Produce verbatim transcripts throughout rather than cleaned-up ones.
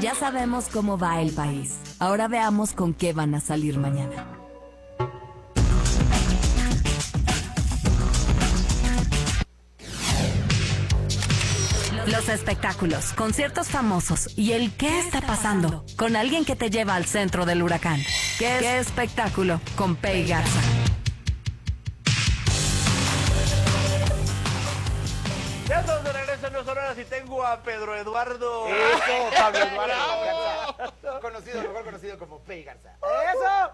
Ya sabemos cómo va el país. Ahora veamos con qué van a salir mañana. Los espectáculos, conciertos famosos y el qué está pasando con alguien que te lleva al centro del huracán. ¿Qué, ¿Qué espectáculo? Con Pei Garza. Ya estamos de regreso en dos horas y tengo a Pedro Eduardo. Eso, Pablo Eduardo Garza, conocido, mejor conocido como Pei Garza. ¡Eso!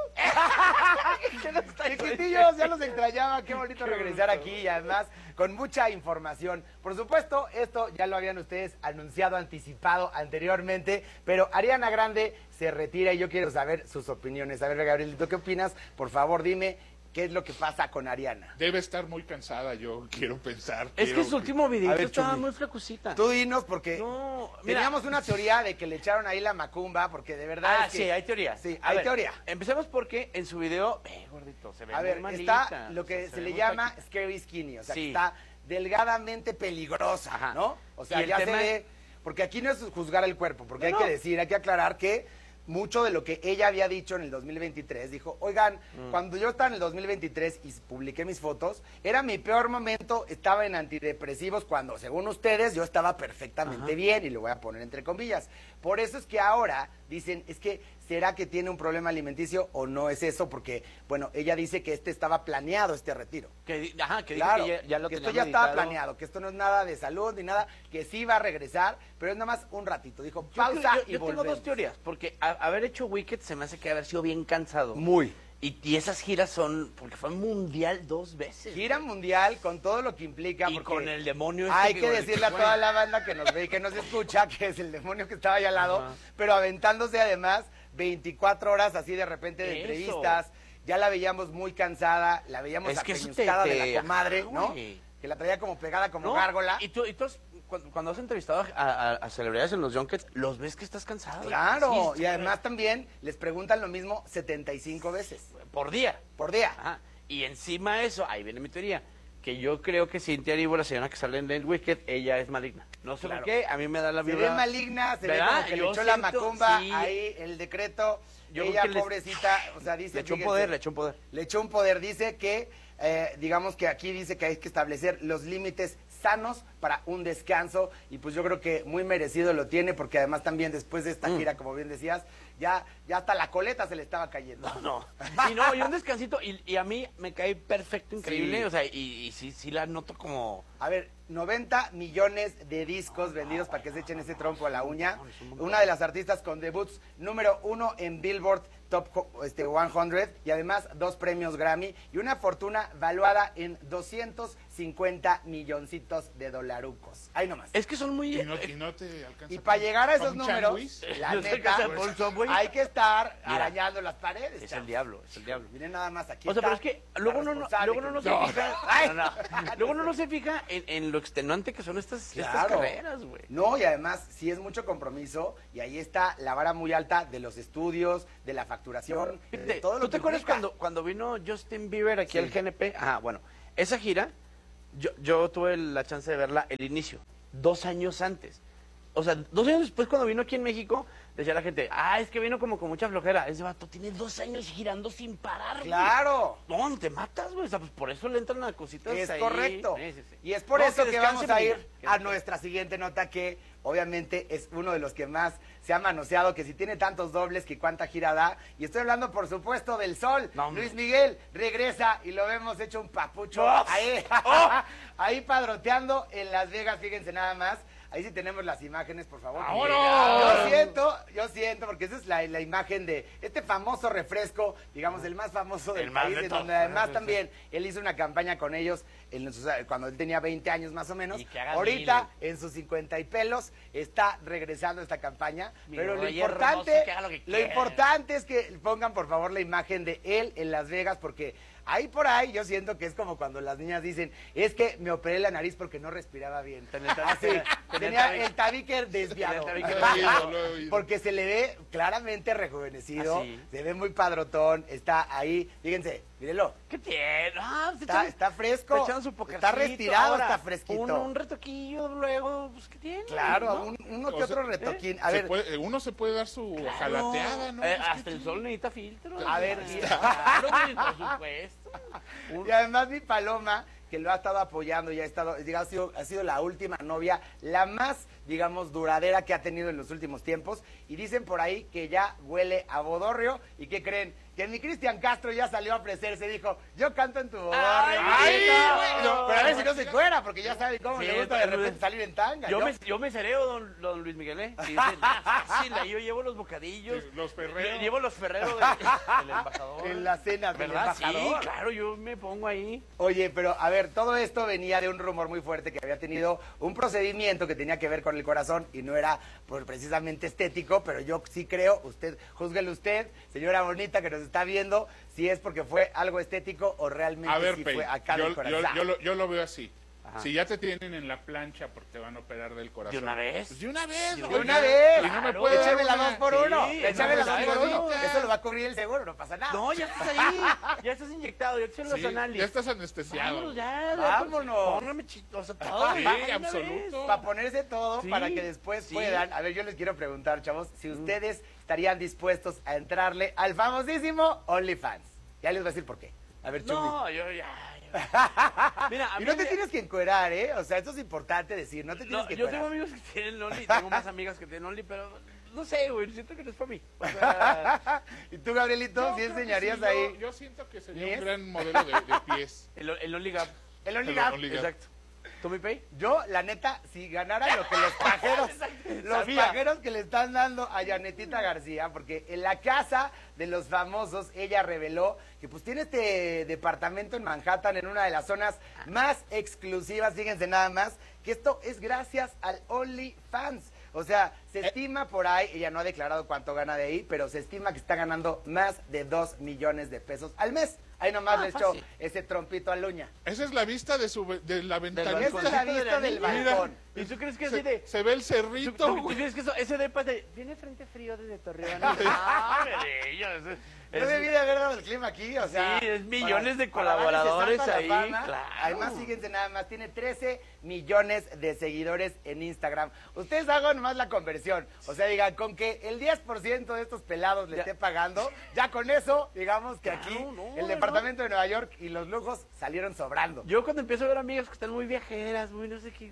Chiquitillos, ya los extrañaba, qué bonito regresar aquí y además con mucha información. Por supuesto, esto ya lo habían ustedes anunciado, anticipado anteriormente, pero Ariana Grande se retira y yo quiero saber sus opiniones. A ver, Gabrielito, ¿qué opinas? Por favor, dime. ¿Qué es lo que pasa con Ariana? Debe estar muy cansada, yo quiero pensar. Es quiero... que su último video estaba Chumi, muy flacucita. Tú dinos, porque no, mira, teníamos una teoría de que le echaron ahí la macumba, porque de verdad Ah, es que... sí, hay teoría. Sí, A hay ver, teoría. Empecemos porque en su video, eh, gordito, se ve A ver, muy malita, está lo que o sea, se, se le ve llama muy scary skinny, o sea, Sí. que está delgadamente peligrosa, Ajá. ¿no? O sea, Y el ya tema se ve... Porque aquí no es juzgar el cuerpo, porque No, hay no. que decir, hay que aclarar que mucho de lo que ella había dicho en el dos mil veintitrés, dijo, oigan, mm. cuando yo estaba en el dos mil veintitrés y publiqué mis fotos, era mi peor momento, estaba en antidepresivos cuando, según ustedes, yo estaba perfectamente Ajá. bien, y lo voy a poner entre comillas. Por eso es que ahora dicen, es que, ¿será que tiene un problema alimenticio o no es eso? Porque, bueno, ella dice que este estaba planeado, este retiro. Que, di- ajá, que, Claro, dijo que ya, ya lo que tenía esto ya estaba meditado. planeado, que esto no es nada de salud ni nada, que sí va a regresar, pero es nada más un ratito. Dijo, Yo, pausa creo- yo, y yo tengo volvemos. dos teorías, porque a- haber hecho Wicked se me hace que haber sido bien cansado. Muy. Y, y esas giras son, porque fue mundial dos veces. Gira mundial con todo lo que implica. Y porque con el demonio este hay que- que decirle a bueno. toda la banda que nos ve y que nos escucha que es el demonio que estaba allá al lado, Ajá. pero aventándose además veinticuatro horas así de repente de Eso. entrevistas. Ya la veíamos muy cansada, la veíamos Es que eso te- apeñuscada de te- la comadre, ajá, ¿no? güey. Que la traía como pegada como ¿No? gárgola. Y tú, y tú has- cuando, cuando has entrevistado a, a- a celebridades en los junkets, los ves que estás cansado. Claro, Sí, y además también les preguntan lo mismo setenta y cinco veces por día. por día. Ajá. Y encima de eso, ahí viene mi teoría, que yo creo que Cintia Erivo, la señora que sale en el Wicked, ella es maligna. No sé Claro. por qué, a mí me da la Se vibra. ve maligna, se ve ¿Verdad? como que le Yo echó la siento- macumba sí. ahí, el decreto. Yo creo ella, que les- pobrecita, o sea, dice... Le echó un fíjense, poder, le echó un poder. Le echó un poder, dice que, eh, digamos que aquí dice que hay que establecer los límites sanos para un descanso, y pues yo creo que muy merecido lo tiene, porque además también después de esta Mm. gira, como bien decías, ya, ya hasta la coleta se le estaba cayendo. No, no. Y no, y un descansito, y, y a mí me cae perfecto, increíble, Sí. o sea, y, y sí, sí la noto como... A ver, noventa millones de discos vendidos para que se echen ese trompo a la uña. es un montón. Una de las artistas con debuts número uno en Billboard Top co- este, cien y además dos premios Grammy y una fortuna valuada en doscientos cincuenta milloncitos de dolarucos. Ahí nomás. Es que son muy... Y no, y no te alcanza. Y para llegar a esos ¿Con números, sándwich? la No te neta, alcanza por un Subway. hay que estar Mira, arañando las paredes. Es el chavos. diablo, es el diablo. Miren nada más aquí. O sea, está pero es que luego la uno no, responsable luego uno no que- se fija, Ay. no, no. Luego uno no se fija en, en lo extenuante que son estas, estas Claro. carreras, güey. No, y además sí es mucho compromiso y ahí está la vara muy alta de los estudios, de la facturación, de Fíjate, todo lo ¿Tú que te acuerdas implica. cuando, cuando vino Justin Bieber aquí Sí. al G N P? Ajá, bueno, esa gira, yo, yo tuve la chance de verla el inicio, dos años antes. O sea, dos años después cuando vino aquí en México, decía la gente, ah, es que vino como con mucha flojera. Ese vato tiene dos años girando sin parar, güey. Claro, No, te matas, güey. O sea, pues por eso le entran a cositas es ahí. correcto. Sí, sí, sí. Y es por No, eso que que, descanse, vamos a mi ir niña, que a descanse. nuestra siguiente nota que obviamente es uno de los que más se ha manoseado, que si tiene tantos dobles, que cuánta gira da. Y estoy hablando, por supuesto, del Sol. No, hombre. Luis Miguel regresa y lo vemos hecho un papucho ¡Oh! ahí, ¡Oh! ahí padroteando en Las Vegas, fíjense nada más. Ahí sí tenemos las imágenes, por favor. ¡Vámonos! Yo siento, yo siento, porque esa es la, la imagen de este famoso refresco, digamos, el más famoso del El más país, de en todos. donde además también él hizo una campaña con ellos en sus- cuando él tenía veinte años más o menos. Y que haga Ahorita, en sus cincuenta y pelos, está regresando esta campaña. Mi pero lo rey importante, hermoso, que haga lo que lo quiera. importante es que pongan por favor la imagen de él en Las Vegas, porque ahí por ahí yo siento que es como cuando las niñas dicen, es que me operé la nariz porque no respiraba bien. Tenía el Así, tabique- tenía tenía el tabique desviado. Tenía el tabique Lo he oído, lo he oído. Porque se le ve claramente rejuvenecido, ¿Ah, sí? se ve muy padrotón, está ahí, fíjense, mírenlo. ¿Qué tiene? Ah, se Está, echa- está fresco, está echando su está pokercito. retirado, Ahora, está fresquito. Un, un retoquillo luego, pues, ¿qué tiene? Claro, ¿no? un- uno que O sea, otro retoquín. A Se ver, puede- uno se puede dar su Claro. jalateada, ¿no? Eh, Es que hasta el sí. sol necesita filtro. A ver, y- Claro, güey, por supuesto. Un- y además mi Paloma, que lo ha estado apoyando, ya ha estado, digamos, ha sido, ha sido la última novia, la más, digamos, duradera que ha tenido en los últimos tiempos. Y dicen por ahí que ya huele a bodorrio. ¿Y qué creen? Que mi Cristian Castro ya salió a ofrecerse, dijo, yo canto en tu bodorrio. Ay, mijito". güey. No, pero a ver si no se cuera, porque ya saben cómo Sí, le gusta de pero- repente salir en tanga. Yo Yo- me, yo me cereo, don, don Luis Miguel, ¿eh? Y dicen, ah, fácil, ahí yo llevo los bocadillos. Sí, los ferreros. Llevo los ferreros del, del embajador. En la cena del ¿Verdad? Sí, embajador. claro, yo me pongo ahí. Oye, pero a ver, todo esto venía de un rumor muy fuerte que había tenido un procedimiento que tenía que ver con el corazón y no era pues, precisamente estético, pero yo sí creo, usted, júzguele usted, señora bonita que nos está viendo, si es porque fue algo estético o realmente A ver, si Pei, fue acá yo, del yo, corazón. yo lo, yo lo veo así. Ajá. Si ya te tienen en la plancha porque te van a operar del corazón. ¿De una vez? Pues de una vez. De oiga. una vez, Y no me claro. puede dar échame la una- dos por sí, uno, sí, échame la no, dos por uno, ahorita. eso lo va a cubrir el seguro, no pasa nada. No, ya estás ahí. Ya estás inyectado, ya te hicieron Sí, los análisis. ya estás anestesiado. Vámonos ya. Vámonos. Póngame chistoso todo. Sí, va, de una absoluto. vez. Para ponerse todo, Sí, para que después sí. puedan. A ver, yo les quiero preguntar, chavos, si ustedes estarían dispuestos a entrarle al famosísimo OnlyFans. Ya les voy a decir por qué. A ver, Chumbi. No, yo ya. ya. Mira, a Y mí no te me- tienes que encuerar, ¿eh? O sea, esto es importante decir, no te tienes No, que yo encuerar. tengo amigos que tienen Only, tengo más amigas que tienen Only, pero no sé, güey, siento que no es para mí. O sea, ¿Y tú, Gabrielito, Yo sí creo que enseñarías sí, ahí Yo, yo siento que sería ¿Pies? un gran modelo de, de pies. el, el Only Gap. el El OnlyFans? Only- Exacto. ¿Tú mi pay? Yo, la neta, si ganara lo que los pajeros, los Sabía. pajeros que le están dando a Janetita García, porque en la casa de los famosos, ella reveló que pues tiene este departamento en Manhattan, en una de las zonas más exclusivas, fíjense nada más, que esto es gracias al OnlyFans. O sea, se estima por ahí, ella no ha declarado cuánto gana de ahí, pero se estima que está ganando más de dos millones de pesos al mes. Ahí nomás Ah, le echó fácil. ese trompito a Luña. Esa es la vista de, su, ve- de la ventanita. Esa es la balconcito de vista la del niña. balcón. ¿Y tú crees que Se, así de... se ve el ¿Tú, cerrito, tú- tú güey. crees que eso, ese depa de... Viene frente frío desde Torreón. Ah, bello, es- No es- debí de haber dado el clima aquí, o sea. Sí, es millones de para darle ese colaboradores salto a la ahí, fama. claro. Además, fíjense nada más, tiene trece millones de seguidores en Instagram. Ustedes hagan más la conversión. O sea, digan, con que el diez por ciento de estos pelados le Ya. esté pagando, ya con eso, digamos que Claro, aquí no, el departamento de Nueva York y los lujos salieron sobrando. Yo cuando empiezo a ver amigas que están muy viajeras, muy no sé qué...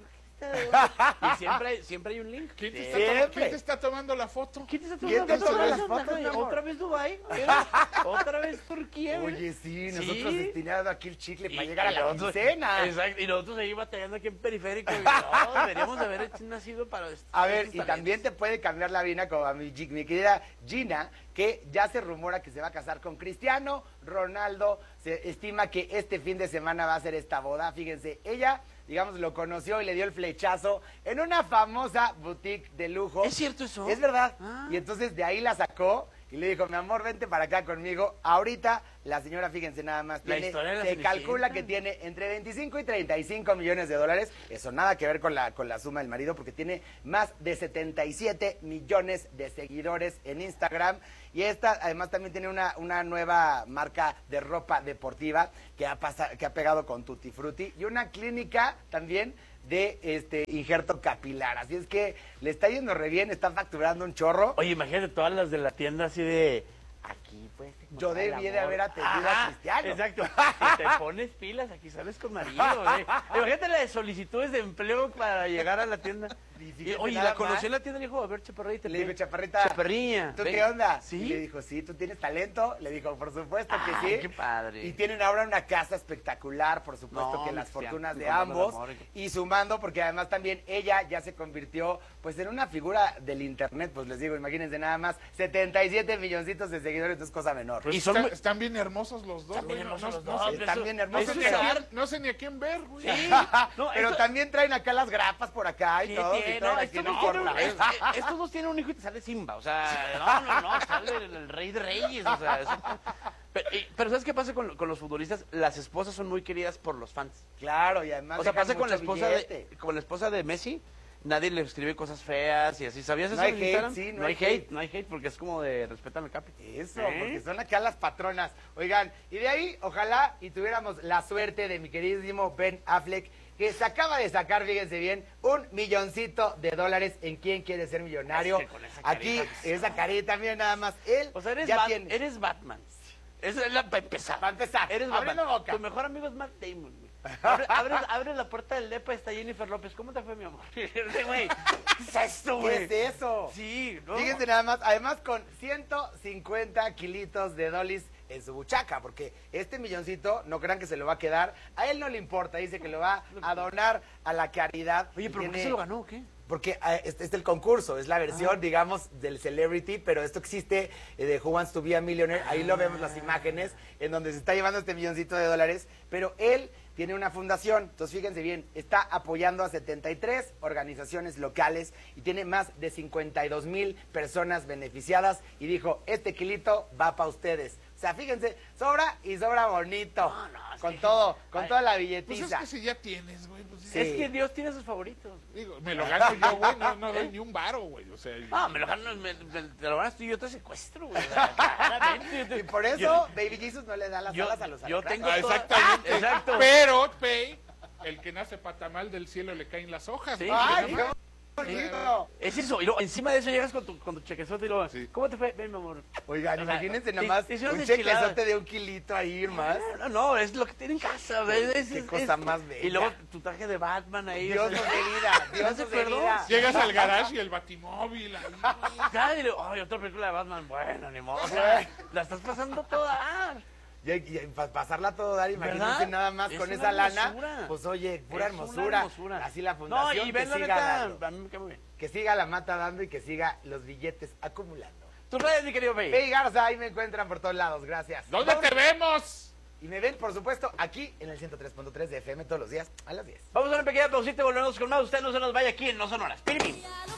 Y siempre hay, siempre hay un link. ¿Quién te, Sí. está, toma- Siempre. ¿Quién te está tomando la foto? ¿Quién te está ¿Quién te tomando toma fotos? las fotos, mi amor? ¿Otra vez Dubái? Mira, ¿otra vez Turquía? mira. Oye, sí, Sí. nosotros destinando aquí el chicle para Y- llegar a y la nosotros- quincena. Exacto, y nosotros ahí batallando aquí en periférico. y no, deberíamos de haber hecho- nacido para esto. A ver, y también te puede cambiar la vida como a mi, Gi- mi querida Gina, que ya se rumora que se va a casar con Cristiano Ronaldo. Se estima que este fin de semana va a ser esta boda. Fíjense, ella, digamos, lo conoció y le dio el flechazo en una famosa boutique de lujo. ¿Es cierto eso? Es verdad. Ah. Y entonces de ahí la sacó y le dijo, mi amor, vente para acá conmigo. Ahorita la señora, fíjense nada más, La tiene, historia de la se Cenicienta. calcula que tiene entre veinticinco y treinta y cinco millones de dólares. Eso nada que ver con la, con la suma del marido, porque tiene más de setenta y siete millones de seguidores en Instagram. Y esta además también tiene una, una nueva marca de ropa deportiva que ha, pasa- que ha pegado con Tutti Frutti y una clínica también de este injerto capilar. Así es que le está yendo re bien, está facturando un chorro. Oye, imagínate todas las de la tienda así de... Aquí puedes Yo encontrar el debí de amor. haber atendido a Ajá, Cristiano. Exacto. Y te pones pilas, aquí sales con marido. ¿eh? Imagínate la de solicitudes de empleo para llegar a la tienda. Y Y, fíjate oye, nada la conocí más. en la tienda y le dijo, a ver, chaparrita. Le dijo, chaparrita, Chaparrilla. ¿tú ven". qué onda? Sí. Y le dijo, sí, ¿tú tienes talento? Le dijo, por supuesto que Ay, sí. qué padre. Y tienen ahora una casa espectacular, por supuesto No, que las Cristian, fortunas de sumando el ambos. amor. Y sumando, porque además también ella ya se convirtió, pues, en una figura del internet. Pues les digo, imagínense nada más, setenta y siete milloncitos de seguidores, no es cosa menor. Pues Y son está- muy- están bien hermosos los dos. Están bien güey, no- hermosos no- los no dos, sé- Están eso- bien No hermosos, sé, eso ni es a pero- arte. quién, no sé ni a quién ver, güey. Sí. No, pero eso- también traen acá las grapas por acá y Sí, todo. y tiene, traen no, aquí estos, en dos el tienen, corta. es- es- estos dos tienen un hijo y te sale Simba, o sea, no, no, no, sale el, el rey de reyes, o sea, eso- Pero, y- pero ¿sabes qué pasa con, con los futbolistas? Las esposas son muy queridas por los fans. Claro, y además O sea, dejan pasa con la mucho esposa billete. de, con la esposa de Messi, nadie le escribe cosas feas y así. ¿Sabías No eso? hay en hate, Instagram? sí, no no hay hay hate, hate. no hay hate porque es como de respetan al capi. Eso, ¿Eh? porque son acá las patronas. Oigan, y de ahí, ojalá y tuviéramos la suerte de mi queridísimo Ben Affleck, que se acaba de sacar, fíjense bien, un milloncito de dólares en Quién Quiere Ser Millonario. Es que con esa Aquí, carita, pues, esa carita, miren nada más. Él O sea, eres, ya Bat- tiene... eres Batman. Esa es la para empezar. Para empezar, Eres abriendo Batman. boca. Tu mejor amigo es Matt Damon, güey. Abre, abres, abres la puerta del depa, está Jennifer López. ¿Cómo te fue, mi amor? Güey, ¿qué es esto, güey? ¿Qué es eso? Sí, ¿no? Fíjense nada más, además con ciento cincuenta kilitos de dolis en su buchaca, porque este milloncito, no crean que se lo va a quedar, a él no le importa, dice que lo va a donar a la caridad. Oye, y ¿pero por qué tiene- se lo ganó o qué? Porque ah, este es el concurso, es la versión, digamos, del celebrity, pero esto existe eh, de Who Wants to Be a Millionaire, ahí lo vemos las imágenes, en donde se está llevando este milloncito de dólares, pero él tiene una fundación, entonces fíjense bien, está apoyando a setenta y tres organizaciones locales y tiene más de cincuenta y dos mil personas beneficiadas y dijo, este kilito va para ustedes. O sea, fíjense, sobra y sobra bonito, No, no, es con que- todo, con Ay, toda la Pues billetiza. es que si ya tienes, güey. Pues, Sí. Es que Dios tiene sus favoritos. Digo, me lo gano yo, güey. No, no doy ni un varo, güey. O sea, Ah, me lo gano, me, me- te lo ganas tú y yo te secuestro, güey. Claramente. Y por eso Yo- Baby Jesus no le da las yo- alas a los yo alacranes. tengo Ah, toda- exactamente. Ah, exacto. Pero, Pei, el que nace patamal del cielo le caen las hojas. Sí. güey. ¡Ay, ¿No? qué bonito! Es eso, y luego encima de eso llegas con tu, con tu chequezote y luego, Sí. ¿cómo te fue? Ven, mi amor. Oigan, O sea, imagínense te- nomás te hicieron un enchiladas. chequezote de un kilito ahí más. No, no, es lo que tiene en casa. o sea, es- Qué es- cosa es- más bella. Y luego tu traje de Batman ahí. Dios o sea, nos dé vida, ¿estás Dios de nos dé acuerdo? vida. Llegas al garage y el batimóvil. Ahí, güey. Ya, y luego, ay, otra película de Batman. Bueno, ni modo. O sea, la estás pasando toda. Y, y- y pa- pasarla a todo dar, imagínense ¿Verdad? nada más Es con una esa lana. hermosura. Pues oye, pura Es una hermosura. hermosura. Así la No, fundación y que ven la siga neta, dando. a mí me cae muy bien. Que siga la mata dando y que siga los billetes acumulando. Tus redes, mi querido Pei. Pei Garza, ahí me encuentran por todos lados, gracias. ¿Dónde te vemos? Y me ven, por supuesto, aquí en el ciento tres punto tres de F M todos los días a las diez. Vamos a una pequeña pausita y volvemos con más. Usted no se nos vaya aquí en No Sonoras. Piripim.